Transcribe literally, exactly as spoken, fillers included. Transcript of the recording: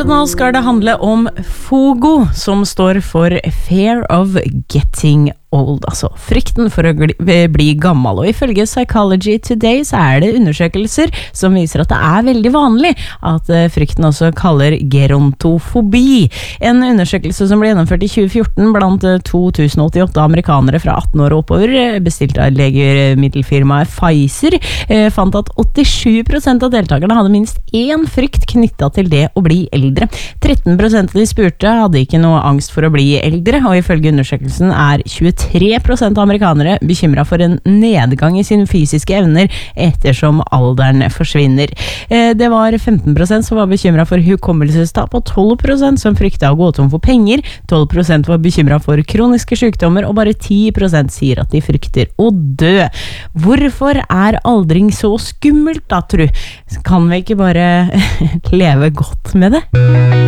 nå skal det handle om FOGO, som står for Fear of Getting Old, altså frykten for å bli gammel. Og ifølge Psychology Today så er det undersøkelser som viser at det er veldig vanlig at frykten også kaller gerontofobi. En undersøkelse som ble gjennomført i tjue fjorten blant to tusen åttiåtte amerikanere fra atten år og oppover, bestilt av legemiddelfirmaet Pfizer, fant at åttisju prosent av deltakerne hadde minst én frykt knyttet til det å bli eldre. tretten prosent av de spurte hadde ikke noe angst for å bli eldre, og ifølge undersøkelsen er tjuetre prosent av amerikanere bekymret for en nedgang i sine fysiske evner ettersom alderen forsvinner. Det var femten prosent som var bekymret for hukommelsestap, og tolv prosent som fryktet å gå tom for penger, tolv prosent var bekymret for kroniske sykdommer, og bare ti prosent sier at de frykter å dø. Hvorfor er aldring så skummelt da, tru? Kan vi ikke bare leve godt med det?